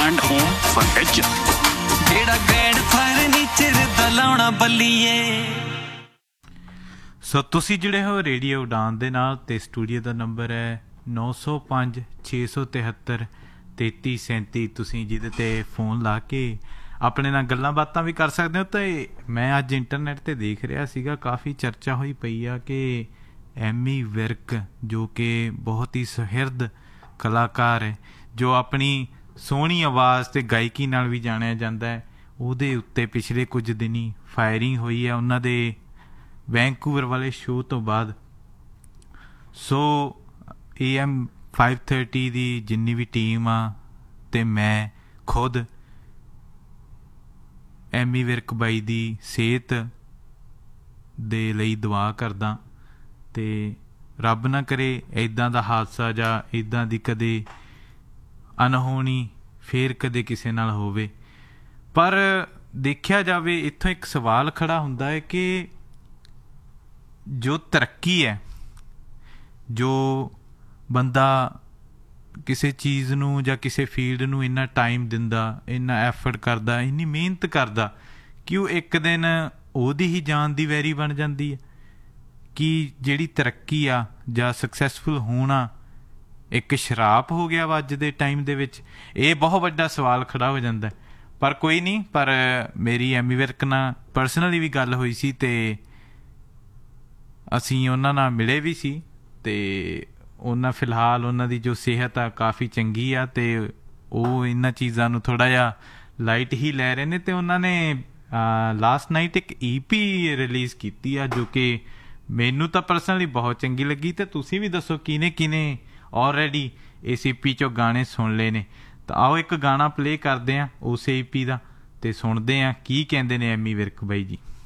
And home furniture, ਜਿਹੜਾ grand furniture ਦਾ ਲਾਉਣਾ ਬੱਲੀਏ। ਸੋ ਤੁਸੀਂ ਜੁੜੇ ਹੋ ਰੇਡੀਓ ਉਡਾਨ ਦੇ ਨਾਲ, ਤੇ ਸਟੂਡੀਓ ਦਾ ਨੰਬਰ ਹੈ 905 673 3337। ਤੁਸੀਂ ਜਿਹਦੇ 'ਤੇ ਫ਼ੋਨ ਲਾ ਕੇ ਆਪਣੇ ਨਾਲ ਗੱਲਾਂ ਬਾਤਾਂ ਵੀ ਕਰ ਸਕਦੇ ਹੋ। ਅਤੇ ਮੈਂ ਅੱਜ ਇੰਟਰਨੈਟ 'ਤੇ ਦੇਖ ਰਿਹਾ ਸੀਗਾ, ਕਾਫੀ ਚਰਚਾ ਹੋਈ ਪਈ ਆ ਕਿ ਐਮੀ ਵਿਰਕ, ਜੋ ਕਿ ਬਹੁਤ ਹੀ ਸੁਹਿਰਦ ਕਲਾਕਾਰ ਹੈ, ਜੋ ਆਪਣੀ ਸੋਹਣੀ ਆਵਾਜ਼ ਅਤੇ ਗਾਇਕੀ ਨਾਲ ਵੀ ਜਾਣਿਆ ਜਾਂਦਾ ਹੈ, ਉਹਦੇ ਉੱਤੇ ਪਿਛਲੇ ਕੁਝ ਦਿਨੀ ਫਾਇਰਿੰਗ ਹੋਈ ਹੈ ਉਹਨਾਂ ਦੇ ਵੈਂਕੂਵਰ ਵਾਲੇ ਸ਼ੋਅ ਤੋਂ ਬਾਅਦ। ਸੋ AM 530 ਦੀ ਜਿੰਨੀ ਵੀ ਟੀਮ ਆ ਅਤੇ ਮੈਂ ਖੁਦ ਐਮੀ ਵਿਰਕ ਬਾਈ ਦੀ ਸਿਹਤ ਦੇ ਲਈ ਦੁਆ ਕਰਦਾ, ਅਤੇ ਰੱਬ ਨਾ ਕਰੇ ਇੱਦਾਂ ਦਾ ਹਾਦਸਾ ਜਾਂ ਇੱਦਾਂ ਦੀ ਕਦੇ ਅਣਹੋਣੀ ਫੇਰ ਕਦੇ ਕਿਸੇ ਨਾਲ ਹੋਵੇ। ਪਰ ਦੇਖਿਆ ਜਾਵੇ, ਇੱਥੋਂ ਇੱਕ ਸਵਾਲ ਖੜਾ ਹੁੰਦਾ ਹੈ ਕਿ ਜੋ ਤਰੱਕੀ ਹੈ, ਜੋ ਬੰਦਾ ਕਿਸੇ ਚੀਜ਼ ਨੂੰ ਜਾਂ ਕਿਸੇ ਫੀਲਡ ਨੂੰ ਇੰਨਾ ਟਾਈਮ ਦਿੰਦਾ, ਇੰਨਾ ਐਫਰਟ ਕਰਦਾ, ਇੰਨੀ ਮਿਹਨਤ ਕਰਦਾ, ਕਿ ਉਹ ਇੱਕ ਦਿਨ ਉਹਦੀ ਹੀ ਜਾਨ ਦੀ ਵੈਰੀ ਬਣ ਜਾਂਦੀ ਹੈ। ਕਿ ਜਿਹੜੀ ਤਰੱਕੀ ਆ ਜਾਂ ਸਕਸੈਸਫੁਲ ਹੋਣਾ ਇੱਕ ਸ਼ਰਾਪ ਹੋ ਗਿਆ ਵਾ ਅੱਜ ਦੇ ਟਾਈਮ ਦੇ ਵਿੱਚ? ਇਹ ਬਹੁਤ ਵੱਡਾ ਸਵਾਲ ਖੜਾ ਹੋ ਜਾਂਦਾ। ਪਰ ਕੋਈ ਨਹੀਂ, ਪਰ ਮੇਰੀ ਐਮੀ ਵਿਰਕ ਨਾਲ ਪਰਸਨਲੀ ਵੀ ਗੱਲ ਹੋਈ ਸੀ, ਅਤੇ ਅਸੀਂ ਉਹਨਾਂ ਨਾਲ ਮਿਲੇ ਵੀ ਸੀ, ਅਤੇ ਉਹਨਾਂ ਫਿਲਹਾਲ ਉਹਨਾਂ ਦੀ ਜੋ ਸਿਹਤ ਆ ਕਾਫੀ ਚੰਗੀ ਆ, ਅਤੇ ਉਹ ਇਹਨਾਂ ਚੀਜ਼ਾਂ ਨੂੰ ਥੋੜ੍ਹਾ ਜਿਹਾ ਲਾਈਟ ਹੀ ਲੈ ਰਹੇ ਨੇ। ਅਤੇ ਉਹਨਾਂ ਨੇ ਲਾਸਟ ਨਾਈਟ ਇੱਕ EP ਰਿਲੀਜ਼ ਕੀਤੀ ਆ, ਜੋ ਕਿ ਮੈਨੂੰ ਤਾਂ ਪਰਸਨਲੀ ਬਹੁਤ ਚੰਗੀ ਲੱਗੀ। ਅਤੇ ਤੁਸੀਂ ਵੀ ਦੱਸੋ ਕਿਹਨੇ ਆਲਰੇਡੀ ਇਸ EP 'ਚੋਂ ਗਾਣੇ ਸੁਣ ਲਏ ਨੇ। ਤਾਂ ਆਓ ਇੱਕ ਗਾਣਾ ਪਲੇ ਕਰਦੇ ਹਾਂ ਉਸ EP ਦਾ, ਅਤੇ ਸੁਣਦੇ ਹਾਂ ਕੀ ਕਹਿੰਦੇ ਨੇ ਐਮੀ ਵਿਰਕ ਬਾਈ ਜੀ।